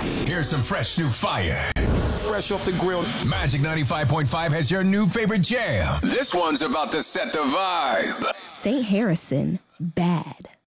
Here's some fresh new fire. Fresh off the grill. Magic 95.5 has your new favorite jam. This one's about to set the vibe. St. Harrison, Bad.